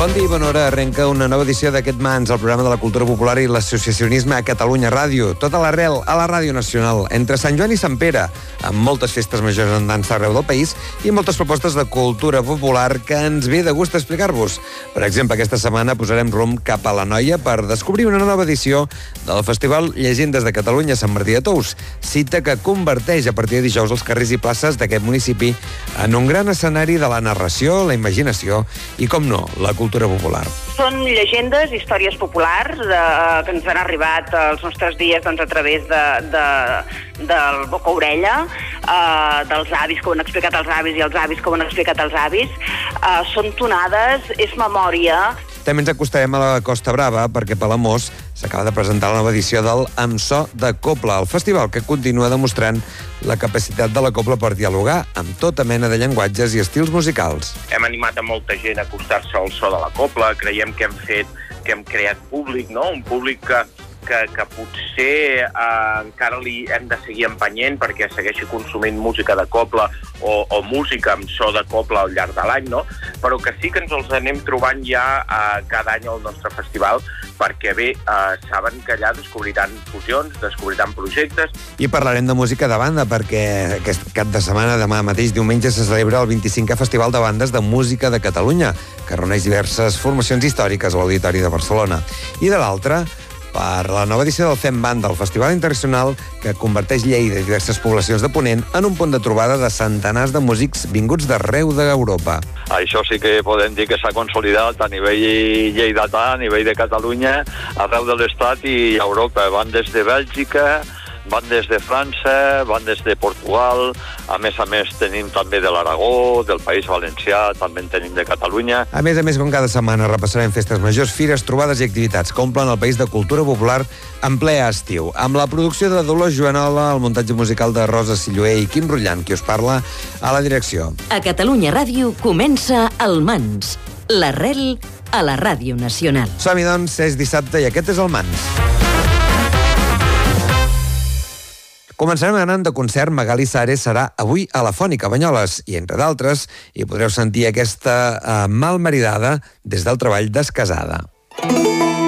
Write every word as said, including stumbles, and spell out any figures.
Bon dia i bona hora. Arrenca una nova edició d'aquest Mans, el programa de la cultura popular i l'associacionisme a Catalunya Ràdio. Tota l'arrel a la Ràdio Nacional, entre Sant Joan i Sant Pere, amb moltes festes majors en dansa arreu del país i moltes propostes de cultura popular que ens ve de gust explicar-vos. Per exemple, aquesta setmana posarem rumb cap a l'Anoia per descobrir una nova edició del Festival Llegendes de Catalunya Sant Martí de Tous, cita que converteix a partir de dijous els carrers i places d'aquest municipi en un gran escenari de la narració, la imaginació i, com no, la cultura popular. Són llegendes, històries populars de, que ens han arribat als nostres dies doncs, a través de, de, del boca-orella, eh, dels avis que ho han explicat els avis i els avis que ho han explicat els avis. Eh, són tonades, és memòria. També ens acostarem a la Costa Brava perquè Palamós s'acaba de presentar la nova edició del Amb so de Cobla, el festival que continua demostrant la capacitat de la cobla per dialogar amb tota mena de llenguatges i estils musicals. Hem animat a molta gent a acostar-se al so de la cobla, creiem que hem fet, que hem creat públic, no? Un públic que, que, que potser eh, encara li hem de seguir empenyent perquè segueixi consumint música de cobla o, o música amb so de cobla al llarg de l'any, no? Però que sí que ens els anem trobant ja eh, cada any al nostre festival, perquè bé, eh, saben que allà descobriran fusions, descobriran projectes. I parlarem de música de banda, perquè aquest cap de setmana, demà mateix diumenge, se celebra el vint-i-cinquè Festival de Bandes de Música de Catalunya, que reuneix diverses formacions històriques a l'Auditori de Barcelona. I de l'altra, per la nova edició del Fem Banda, el Festival Internacional que converteix Lleida i diverses poblacions de Ponent en un punt de trobada de centenars de músics vinguts d'arreu d'Europa. Això sí que podem dir que s'ha consolidat a nivell lleidatà, a nivell de Catalunya, arreu de l'Estat i Europa. Van des de Bèlgica, van des de França, van des de Portugal, a més a més tenim també de l'Aragó, del País Valencià, també en tenim de Catalunya. A més a més, com cada setmana, repassarem festes majors, fires, trobades i activitats que omplen el país de cultura popular en ple estiu. Amb la producció de Dolors Joanola, el muntatge musical de Rosa Silloé i Quim Rutllant, qui us parla, a la direcció. A Catalunya Ràdio comença el Mans, l'arrel a la Ràdio Nacional. Som-hi, doncs, és dissabte i aquest és el Mans. Començarem anant de concert. Magali Sares serà avui a la Fònica Banyoles i, entre d'altres, hi podreu sentir aquesta uh, malmaridada des del treball d'Escasada.